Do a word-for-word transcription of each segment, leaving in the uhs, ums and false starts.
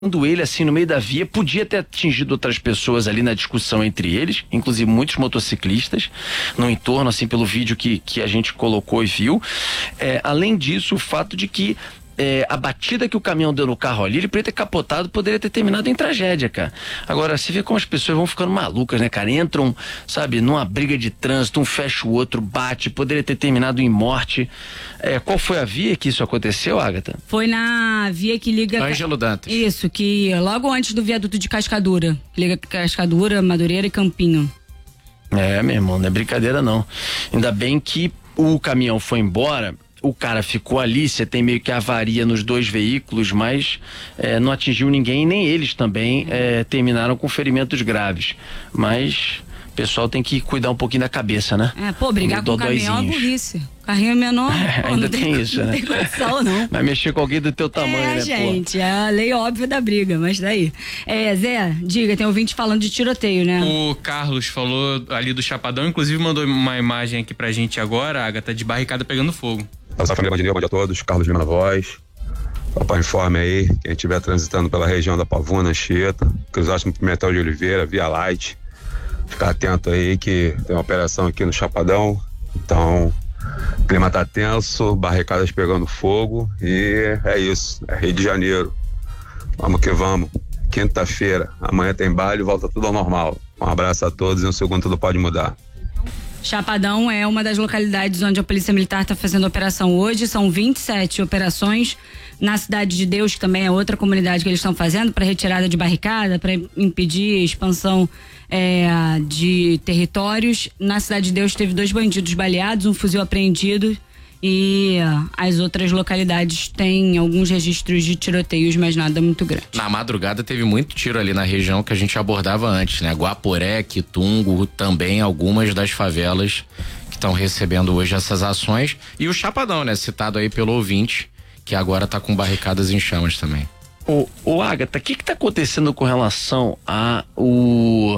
ele assim no meio da via, podia ter atingido outras pessoas ali na discussão entre eles, inclusive muitos motociclistas no entorno, assim, pelo vídeo que, que a gente colocou e viu. É, além disso, o fato de que É, a batida que o caminhão deu no carro ali, ele poderia ter capotado, poderia ter terminado em tragédia, cara. Agora, você vê como as pessoas vão ficando malucas, né, cara? Entram, sabe, numa briga de trânsito, um fecha o outro, bate, poderia ter terminado em morte. É, qual foi a via que isso aconteceu, Agatha? Foi na via que liga... Ângelo Dantas. Isso, que logo antes do viaduto de Cascadura. Liga Cascadura, Madureira e Campinho. É, meu irmão, não é brincadeira não. Ainda bem que o caminhão foi embora... O cara ficou ali, você tem meio que avaria nos dois veículos, mas é, não atingiu ninguém, nem eles também é, terminaram com ferimentos graves. Mas o pessoal tem que cuidar um pouquinho da cabeça, né? É, pô, brigar com o caminhão é burrice. Carrinho menor, é, pô, ainda não tem, tem isso, não né? Tem condição, não. Vai mexer com alguém do teu tamanho, é, né, gente, pô? é a lei óbvia da briga, mas daí. É, Zé, diga, tem ouvinte falando de tiroteio, né? O Carlos falou ali do Chapadão, inclusive mandou uma imagem aqui pra gente agora, Agatha, de barricada pegando fogo. Salve família Band News, bom dia a todos, Carlos Lima na voz. Papai informe aí, quem estiver transitando pela região da Pavuna, Anchieta, Crisóstomo Pimentel de Oliveira, Via Light, ficar atento aí que tem uma operação aqui no Chapadão, então o clima tá tenso, barricadas pegando fogo e é isso, é Rio de Janeiro, vamos que vamos, quinta-feira, amanhã tem baile, volta tudo ao normal. Um abraço a todos e um segundo tudo pode mudar. Chapadão é uma das localidades onde a Polícia Militar está fazendo operação hoje. São vinte e sete operações na Cidade de Deus, que também é outra comunidade que eles estão fazendo para retirada de barricada, para impedir expansão é, de territórios. Na Cidade de Deus teve dois bandidos baleados, um fuzil apreendido. E as outras localidades têm alguns registros de tiroteios, mas nada muito grande. Na madrugada teve muito tiro ali na região que a gente abordava antes, né? Guaporé, Quitungo, também algumas das favelas que estão recebendo hoje essas ações. E o Chapadão, né? Citado aí pelo ouvinte, que agora tá com barricadas em chamas também. Ô, ô Agatha, o que que tá acontecendo com relação a o...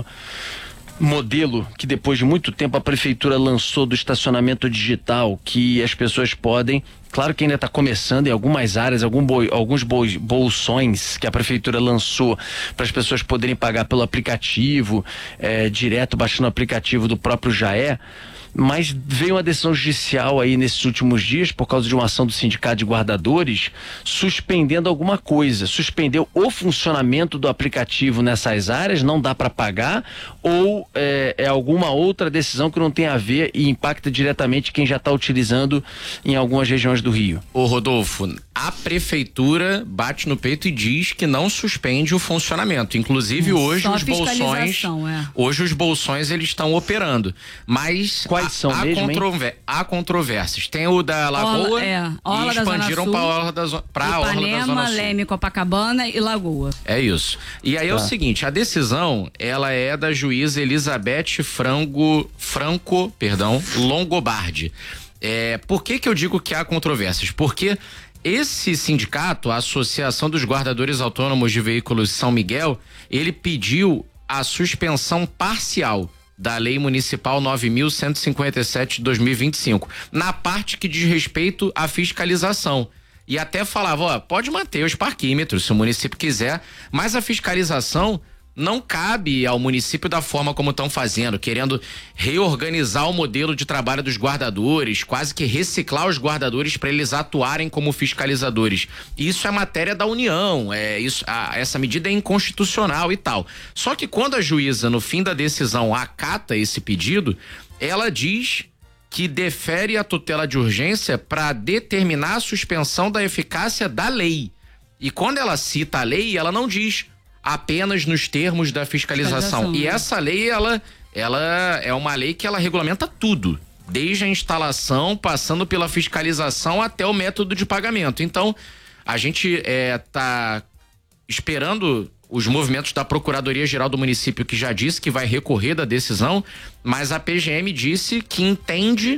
modelo que depois de muito tempo a prefeitura lançou do estacionamento digital, que as pessoas podem, claro que ainda está começando em algumas áreas, algum boi, alguns boi, bolsões que a prefeitura lançou para as pessoas poderem pagar pelo aplicativo, é, direto baixando o aplicativo do próprio Jaé. Mas veio uma decisão judicial aí nesses últimos dias, por causa de uma ação do Sindicato de Guardadores, suspendendo alguma coisa. Suspendeu o funcionamento do aplicativo nessas áreas, não dá para pagar, ou é, é alguma outra decisão que não tem a ver e impacta diretamente quem já está utilizando em algumas regiões do Rio. Ô Rodolfo, a prefeitura bate no peito e diz que não suspende o funcionamento. Inclusive hum, hoje os bolsões, é. hoje os bolsões eles estão operando. Mas quais são há, mesmo, controver, há controvérsias. Tem o da Lagoa Orla, é, Orla e expandiram para a Orla da Zona Ipanema, Sul. Leme, Copacabana e Lagoa. É isso. E aí tá. É o seguinte, a decisão, ela é da juíza Elizabeth Frango, Franco, perdão, Longobardi. É, por que que eu digo que há controvérsias? Porque esse sindicato, a Associação dos Guardadores Autônomos de Veículos São Miguel, ele pediu a suspensão parcial da Lei Municipal nove mil cento e cinquenta e sete de dois mil e vinte e cinco, na parte que diz respeito à fiscalização. E até falava, ó, pode manter os parquímetros se o município quiser, mas a fiscalização não cabe ao município da forma como estão fazendo, querendo reorganizar o modelo de trabalho dos guardadores, quase que reciclar os guardadores para eles atuarem como fiscalizadores. Isso é matéria da União, é isso, a, essa medida é inconstitucional e tal. Só que quando a juíza, no fim da decisão, acata esse pedido, ela diz que defere a tutela de urgência para determinar a suspensão da eficácia da lei. E quando ela cita a lei, ela não diz apenas nos termos da fiscalização. fiscalização e né? Essa lei, ela, ela é uma lei que ela regulamenta tudo, desde a instalação, passando pela fiscalização até o método de pagamento. Então, a gente é, tá esperando os movimentos da Procuradoria-Geral do município, que já disse que vai recorrer da decisão, mas a P G M disse que entende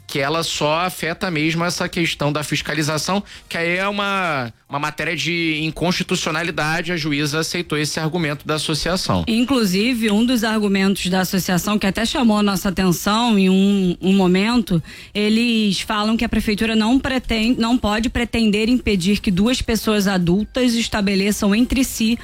que ela só afeta mesmo essa questão da fiscalização, que aí é uma, uma matéria de inconstitucionalidade. A juíza aceitou esse argumento da associação. Inclusive, um dos argumentos da associação, que até chamou a nossa atenção em um, um momento, eles falam que a prefeitura não pretende, não pode pretender impedir que duas pessoas adultas estabeleçam entre si